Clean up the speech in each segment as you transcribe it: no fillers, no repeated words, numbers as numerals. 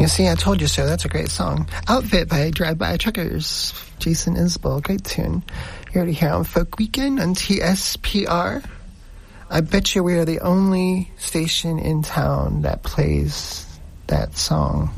You see, I told you so. That's a great song. Outfit by Drive-By Truckers. Jason Isbell. Great tune. You're already here on Folk Weekend on TSPR. I bet you we are the only station in town that plays that song.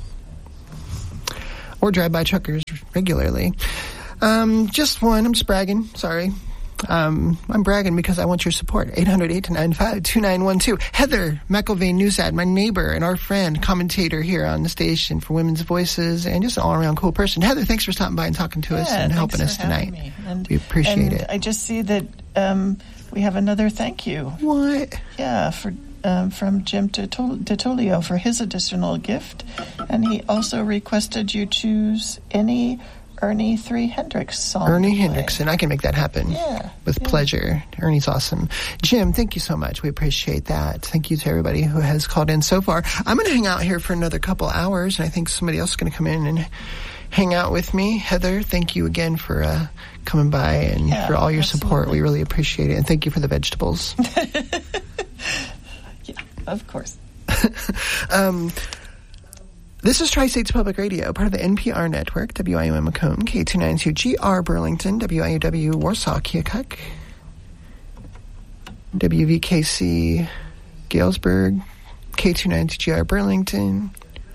Or Drive-By Truckers regularly. Just one. I'm just bragging. Sorry. I'm bragging because I want your support. 800-895-2912. Heather McIlvain Newsad, my neighbor and our friend, commentator here on the station for Women's Voices, and just an all-around cool person. Heather, thanks for stopping by and talking to us and helping us tonight. We appreciate it. I just see that we have another thank you. What? Yeah, from Jim DeTolio for his additional gift. And he also requested you choose any Ernie 3 Hendricks song. Ernie Hendricks, and I can make that happen. Yeah. With pleasure. Ernie's awesome. Jim, thank you so much. We appreciate that. Thank you to everybody who has called in so far. I'm going to hang out here for another couple hours, and I think somebody else is going to come in and hang out with me. Heather, thank you again for coming by and for all your support. We really appreciate it. And thank you for the vegetables. Yeah, of course. This is Tri-States Public Radio, part of the NPR network, WIUM Macomb, K292GR Burlington, WIUW Warsaw Keokuk, WVKC Galesburg, K292GR Burlington.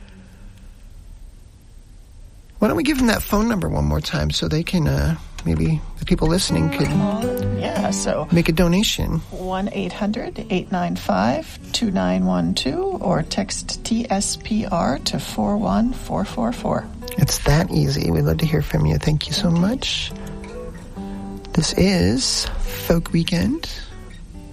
Why don't we give them that phone number one more time so they can, maybe the people listening could make a donation. 1-800-895-2912 or text TSPR to 41444. It's that easy. We'd love to hear from you. Thank you so much. This is Folk Weekend.